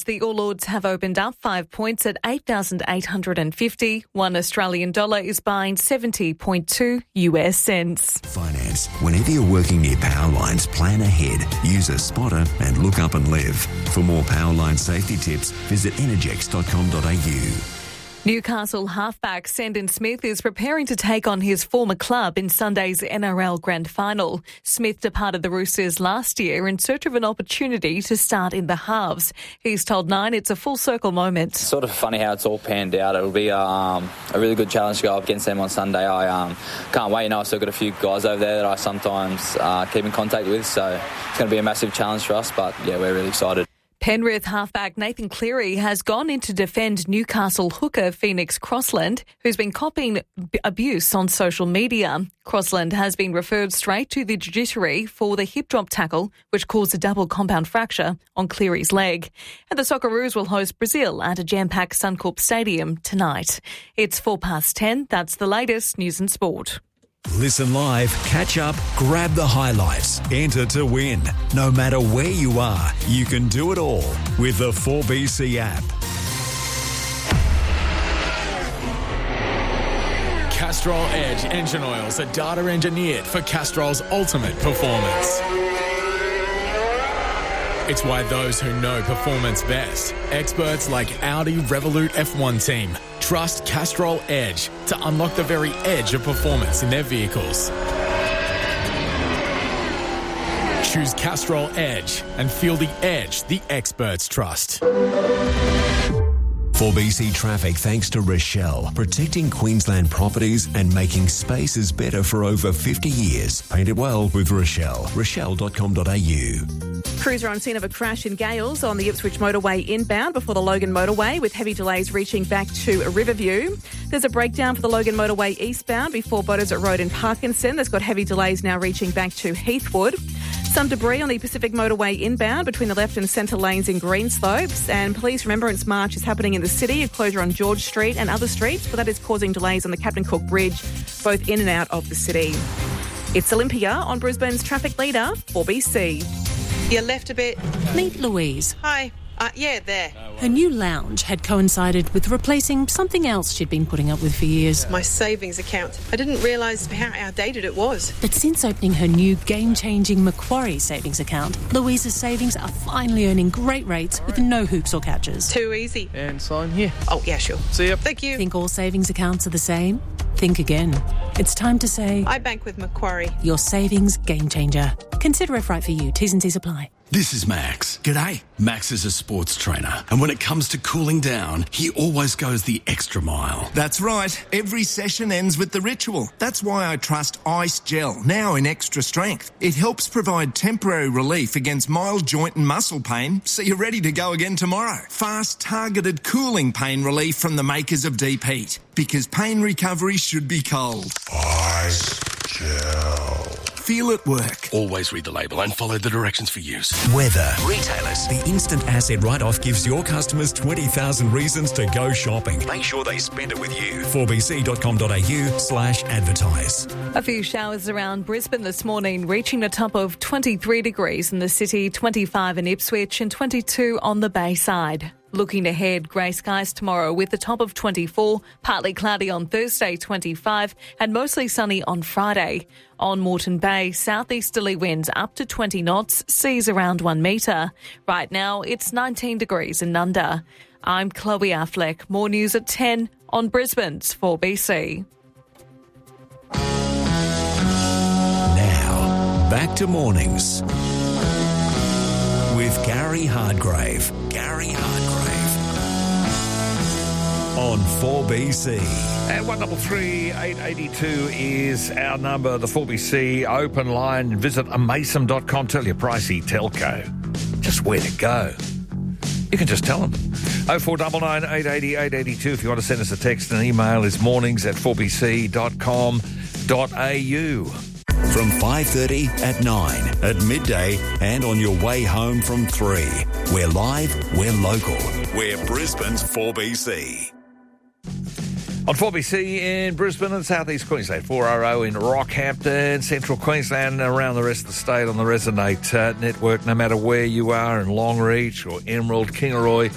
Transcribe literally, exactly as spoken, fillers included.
the All Ords have opened up five points at eight thousand eight hundred fifty. One Australian dollar is buying seventy point two U S cents. Finance. Whenever you're working near power lines, plan ahead. Use a spotter and look up and live. For more power line safety tips, visit energex dot com dot a u. Newcastle halfback Sandon Smith is preparing to take on his former club in Sunday's N R L Grand Final. Smith departed the Roosters last year in search of an opportunity to start in the halves. He's told Nine it's a full circle moment. It's sort of funny how it's all panned out. It'll be um, a really good challenge to go up against them on Sunday. I um, can't wait. You know, I've still got a few guys over there that I sometimes uh, keep in contact with, so it's going to be a massive challenge for us, but yeah, we're really excited. Penrith halfback Nathan Cleary has gone in to defend Newcastle hooker Phoenix Crossland, who's been copying b- abuse on social media. Crossland has been referred straight to the judiciary for the hip drop tackle, which caused a double compound fracture on Cleary's leg. And the Socceroos will host Brazil at a jam-packed Suncorp Stadium tonight. It's four past ten. That's the latest news and sport. Listen live, catch up, grab the highlights, enter to win. No matter where you are, you can do it all with the four B C app. Castrol Edge engine oils are data engineered for Castrol's ultimate performance. It's why those who know performance best, experts like Audi Revolut F one team, trust Castrol Edge to unlock the very edge of performance in their vehicles. Choose Castrol Edge and feel the edge the experts trust. four B C Traffic thanks to Rochelle, protecting Queensland properties and making spaces better for over fifty years. Paint it well with Rochelle. rochelle dot com dot a u. Crews are on scene of a crash in Gales on the Ipswich motorway inbound before the Logan motorway, with heavy delays reaching back to Riverview. There's a breakdown for the Logan motorway eastbound before Beaudesert Road in Parkinson. There's got heavy delays now reaching back to Heathwood. Some debris on the Pacific motorway inbound between the left and centre lanes in Greenslopes. And Police Remembrance March is happening in the city, a closure on George Street and other streets, but that is causing delays on the Captain Cook Bridge, both in and out of the city. It's Olympia on Brisbane's traffic leader, four B C. You left a bit. Meet Louise. Hi. Uh, yeah, there. Her new lounge had coincided with replacing something else she'd been putting up with for years. My savings account. I didn't realise how outdated it was. But since opening her new game-changing Macquarie savings account, Louise's savings are finally earning great rates with no hoops or catches. Too easy. And sign here. Oh, yeah, sure. See ya. Thank you. Think all savings accounts are the same? Think again. It's time to say... I bank with Macquarie. Your savings game changer. Consider if right for you. T's and C's apply. This is Max. G'day. Max is a sports trainer, and when it comes to cooling down, he always goes the extra mile. That's right. Every session ends with the ritual. That's why I trust Ice Gel, now in extra strength. It helps provide temporary relief against mild joint and muscle pain, so you're ready to go again tomorrow. Fast, targeted cooling pain relief from the makers of Deep Heat, because pain recovery should be cold. Ice Gel. Feel it work. Always read the label and follow the directions for use. Weather. Retailers. The instant asset write-off gives your customers twenty thousand reasons to go shopping. Make sure they spend it with you. four b c dot com dot a u slash advertise. A few showers around Brisbane this morning, reaching a top of twenty-three degrees in the city, twenty-five in Ipswich and twenty-two on the Bayside. Looking ahead, grey skies tomorrow with a top of twenty-four, partly cloudy on Thursday, twenty-five, and mostly sunny on Friday. On Moreton Bay, southeasterly winds up to twenty knots, seas around one metre. Right now, it's nineteen degrees in Nunda. I'm Chloe Affleck. More news at ten on Brisbane's four B C. Now, back to mornings with Gary Hardgrave. Gary Hardgrave on four B C. And one double three eight eighty two is our number. The four B C open line. Visit amason dot com. Tell your pricey telco just where to go. You can just tell them. oh four nine nine eight eight zero eight eight two if you want to send us a text. And email is mornings at four b c dot com dot a u. From five thirty at nine, at midday, and on your way home from three. We're live, we're local. We're Brisbane's four B C. On four B C in Brisbane and South East Queensland, four R O in Rockhampton, Central Queensland, and around the rest of the state on the Resonate uh, network, no matter where you are in Longreach or Emerald, Kingaroy,